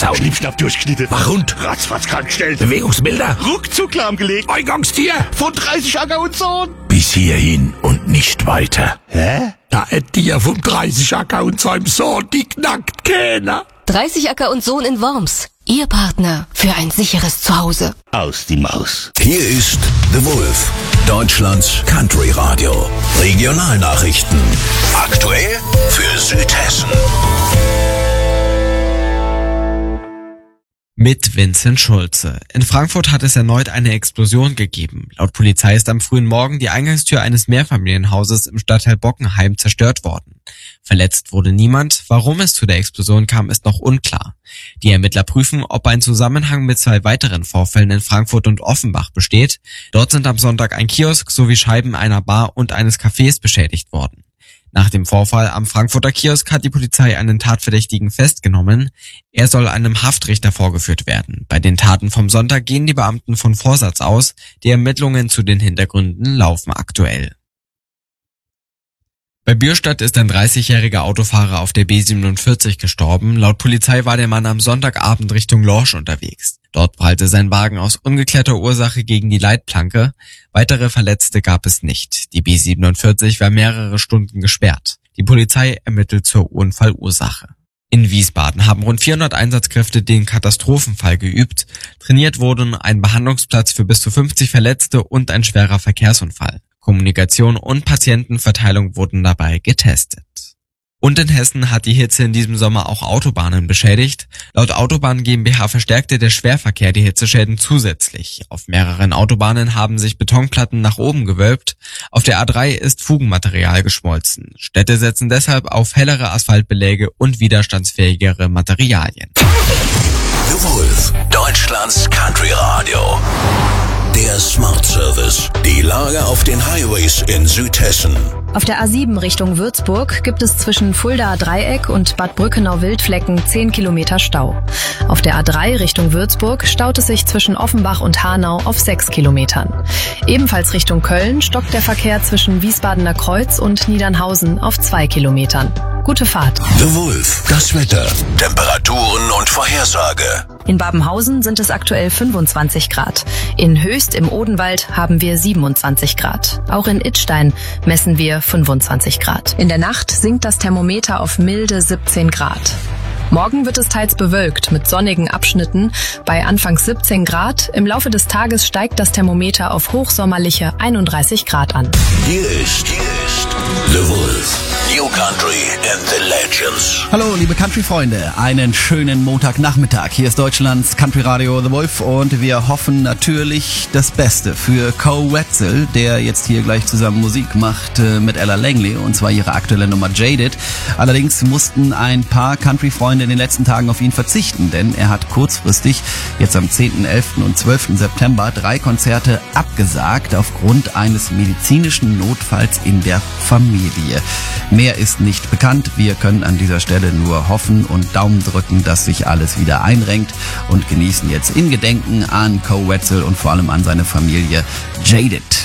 Notfallzaun. Schnippschnapp durchgeschnitten. Wachhund. Ratzfatz krankgestellt. Bewegungsmelder. Ruckzuck lahmgelegt. Eingangstier. Von 30 Acker und Sohn. Bis hierhin und nicht weiter. Hä? Da ein Tier vom 30 Acker und seinem Sohn, die knackt keiner. 30 Acker und Sohn in Worms. Ihr Partner für ein sicheres Zuhause. Aus die Maus. Hier ist The Wolf, Deutschlands Country Radio. Regionalnachrichten. Aktuell für Südhessen. Mit Vincent Schulze. In Frankfurt hat es erneut eine Explosion gegeben. Laut Polizei ist am frühen Morgen die Eingangstür eines Mehrfamilienhauses im Stadtteil Bockenheim zerstört worden. Verletzt wurde niemand. Warum es zu der Explosion kam, ist noch unklar. Die Ermittler prüfen, ob ein Zusammenhang mit 2 weiteren Vorfällen in Frankfurt und Offenbach besteht. Dort sind am Sonntag ein Kiosk sowie Scheiben einer Bar und eines Cafés beschädigt worden. Nach dem Vorfall am Frankfurter Kiosk hat die Polizei einen Tatverdächtigen festgenommen. Er soll einem Haftrichter vorgeführt werden. Bei den Taten vom Sonntag gehen die Beamten von Vorsatz aus. Die Ermittlungen zu den Hintergründen laufen aktuell. Bei Bürstadt ist ein 30-jähriger Autofahrer auf der B47 gestorben. Laut Polizei war der Mann am Sonntagabend Richtung Lorsch unterwegs. Dort prallte sein Wagen aus ungeklärter Ursache gegen die Leitplanke. Weitere Verletzte gab es nicht. Die B47 war mehrere Stunden gesperrt. Die Polizei ermittelt zur Unfallursache. In Wiesbaden haben rund 400 Einsatzkräfte den Katastrophenfall geübt. Trainiert wurden ein Behandlungsplatz für bis zu 50 Verletzte und ein schwerer Verkehrsunfall. Kommunikation und Patientenverteilung wurden dabei getestet. Und in Hessen hat die Hitze in diesem Sommer auch Autobahnen beschädigt. Laut Autobahn GmbH verstärkte der Schwerverkehr die Hitzeschäden zusätzlich. Auf mehreren Autobahnen haben sich Betonplatten nach oben gewölbt. Auf der A3 ist Fugenmaterial geschmolzen. Städte setzen deshalb auf hellere Asphaltbeläge und widerstandsfähigere Materialien. The Wolf, Deutschlands Country Radio. Der Smart Service. Die Lage auf den Highways in Südhessen. Auf der A7 Richtung Würzburg gibt es zwischen Fuldaer Dreieck und Bad Brückenau-Wildflecken 10 Kilometer Stau. Auf der A3 Richtung Würzburg staut es sich zwischen Offenbach und Hanau auf 6 Kilometern. Ebenfalls Richtung Köln stockt der Verkehr zwischen Wiesbadener Kreuz und Niedernhausen auf 2 Kilometern. Gute Fahrt. The Wolf, das Wetter, Temperaturen und Vorhersage. In Babenhausen sind es aktuell 25 Grad. In Höchst im Odenwald haben wir 27 Grad. Auch in Idstein messen wir 25 Grad. In der Nacht sinkt das Thermometer auf milde 17 Grad. Morgen wird es teils bewölkt mit sonnigen Abschnitten bei anfangs 17 Grad. Im Laufe des Tages steigt das Thermometer auf hochsommerliche 31 Grad an. Hier ist The Wolf. New Country and the Legends. Hallo, liebe Country-Freunde. Einen schönen Montagnachmittag. Hier ist Deutschlands Country Radio The Wolf und wir hoffen natürlich das Beste für Koe Wetzel, der jetzt hier gleich zusammen Musik macht mit Ella Langley, und zwar ihre aktuelle Nummer Jaded. Allerdings mussten ein paar Country-Freunde in den letzten Tagen auf ihn verzichten, denn er hat kurzfristig jetzt am 10., 11. und 12. September 3 Konzerte abgesagt aufgrund eines medizinischen Notfalls in der Familie. Mehr ist nicht bekannt. Wir können an dieser Stelle nur hoffen und Daumen drücken, dass sich alles wieder einrenkt, und genießen jetzt in Gedenken an Koe Wetzel und vor allem an seine Familie Jaded.